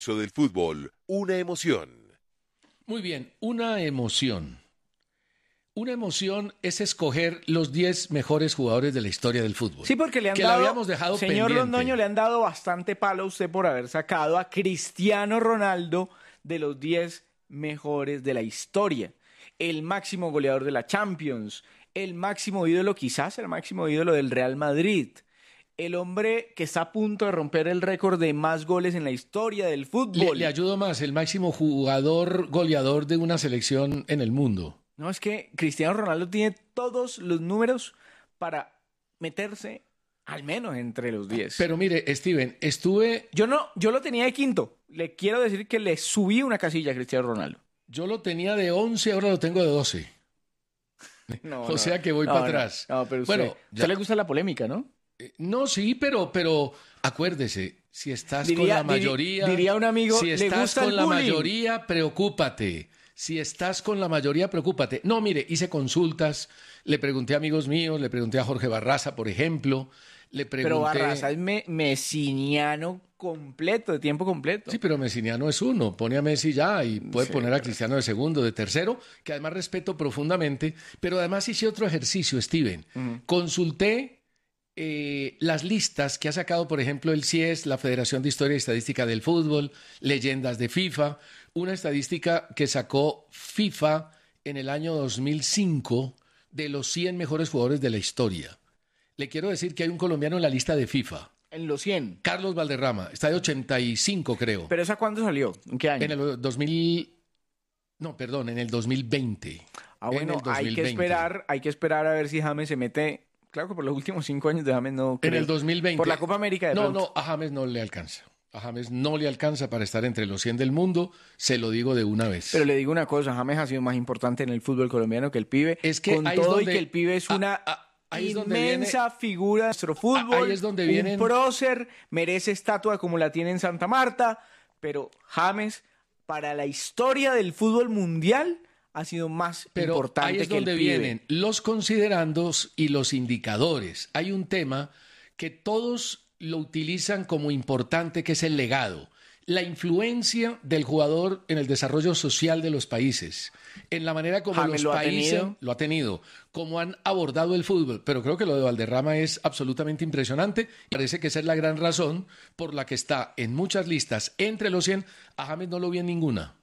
Del fútbol, una emoción. Muy bien, una emoción. Una emoción es escoger los 10 mejores jugadores de la historia del fútbol. Sí, porque le han que dado, la habíamos dejado señor pendiente. Londoño, le han dado bastante palo a usted por haber sacado a Cristiano Ronaldo de los 10 mejores de la historia. El máximo goleador de la Champions, el máximo ídolo, quizás el máximo ídolo del Real Madrid. El hombre que está a punto de romper el récord de más goles en la historia del fútbol. Le ayudo más, el máximo jugador goleador de una selección en el mundo. No, es que Cristiano Ronaldo tiene todos los números para meterse al menos entre los 10. Pero mire, Steven, Yo lo tenía de quinto. Le quiero decir que le subí una casilla a Cristiano Ronaldo. yo lo tenía de 11, ahora lo tengo de 12. O sea que voy para atrás. No, pero bueno, usted le gusta la polémica, ¿no? No, sí, pero acuérdese, si estás con la mayoría... Diría un amigo, si le estás gusta con el la bullying. mayoría, preocúpate. Si estás con la mayoría, preocúpate. No, mire, hice consultas, le pregunté a amigos míos, le pregunté a Jorge Barraza, por ejemplo, le pregunté... Pero Barraza es mesiniano completo, de tiempo completo. Sí, pero Messiniano es uno. Pone a Messi ya y puede poner a Cristiano de segundo, de tercero, que además respeto profundamente. Pero además hice otro ejercicio, Steven. Consulté las listas que ha sacado, por ejemplo, el CIES, la Federación de Historia y Estadística del Fútbol, leyendas de FIFA, una estadística que sacó FIFA en el año 2005 de los 100 mejores jugadores de la historia. Le quiero decir que hay un colombiano en la lista de FIFA. En los 100. Carlos Valderrama, está de 85, creo. ¿Pero esa cuándo salió? ¿En qué año? En el 2000... No, perdón, en el 2020. Ah, bueno, En el 2020. hay que esperar a ver si James se mete. Claro que por los últimos 5 años de James no creo. En el 2020. Por la Copa América de pronto. No, a James no le alcanza. A James no le alcanza para estar entre los 100 del mundo, se lo digo de una vez. Pero le digo una cosa, James ha sido más importante en el fútbol colombiano que el pibe. Es que con ahí es todo donde- y que el pibe es una ahí es donde inmensa figura de nuestro fútbol. Ahí es donde vienen- Un prócer, merece estatua como la tiene en Santa Marta, pero James, para la historia del fútbol mundial, ha sido más Pero importante ahí es que el donde pibe. vienen los considerandos y los indicadores. Hay un tema que todos lo utilizan como importante, que es el legado. La influencia del jugador en el desarrollo social de los países, en la manera como James los lo ha países tenido. lo ha tenido, cómo han abordado el fútbol. Pero creo que lo de Valderrama es absolutamente impresionante. Parece que esa es la gran razón por la que está en muchas listas entre los 100. A James no lo vi en ninguna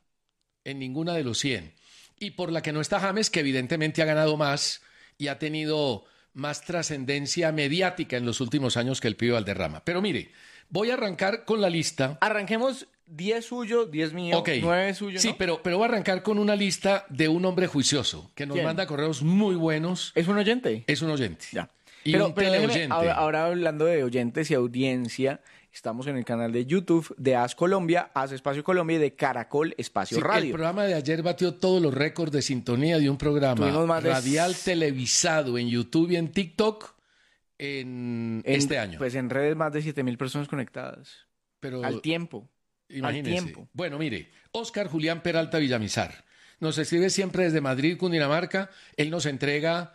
de los 100. Y por la que no está James, que evidentemente ha ganado más y ha tenido más trascendencia mediática en los últimos años que el pibe Valderrama. Pero mire, voy a arrancar con la lista. Arranquemos 10 suyo, 10 mío, Ok. 9 suyo, Sí, ¿no? pero voy a arrancar con una lista de un hombre juicioso que nos ¿Quién? manda correos muy buenos. ¿Es un oyente? Es un oyente. Ya. Y Pero un déjeme, teleoyente. ahora hablando de oyentes y audiencia, estamos en el canal de YouTube de AS Colombia, AS Espacio Colombia y de Caracol Espacio Sí, Radio. el programa de ayer batió todos los récords de sintonía de un programa Tuvimos más de- radial televisado en YouTube y en TikTok en este año. Pues en redes más de 7.000 personas conectadas. Pero Al tiempo. imagínense. Al tiempo. Bueno, mire, Óscar Julián Peralta Villamizar nos escribe siempre desde Madrid, Cundinamarca. Él nos entrega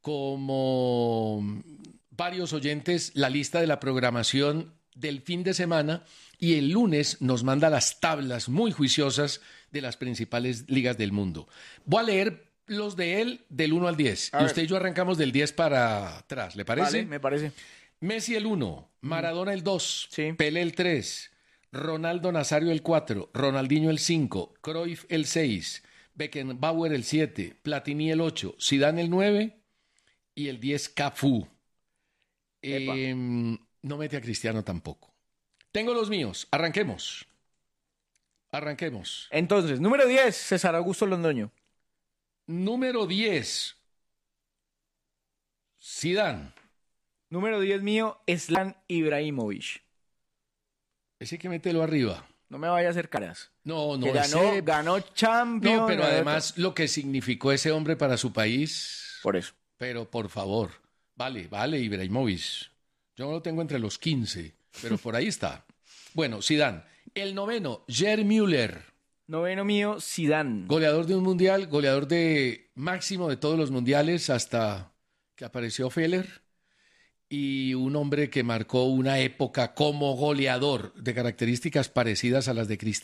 como varios oyentes la lista de la programación del fin de semana y el lunes nos manda las tablas muy juiciosas de las principales ligas del mundo. Voy a leer los de él del 1 al 10 A y ver. usted y yo arrancamos del 10 para atrás, ¿le parece? Vale, me parece. Messi el 1, Maradona el 2, Sí. Pelé el 3, Ronaldo Nazario el 4, Ronaldinho el 5, Cruyff el 6, Beckenbauer el 7, Platini el 8, Zidane el 9 y el 10 Cafú. No mete a Cristiano tampoco. Tengo los míos. Arranquemos. Entonces, número 10, César Augusto Londoño. Número 10. Zidane. Número 10 mío, Zlatan Ibrahimovic. Ese que mételo arriba. No me vaya a hacer caras. No, Que ese... ganó Champions. No, pero ganó además lo que significó ese hombre para su país... todo. Por eso. Pero por favor, vale, Ibrahimovic. Yo no lo tengo entre los 15, pero por ahí está. Bueno, Zidane. El noveno, Gerd Müller. Noveno mío, Zidane. Goleador de un mundial, goleador de máximo de todos los mundiales hasta que apareció Feller. y un hombre que marcó una época como goleador de características parecidas a las de Cristiano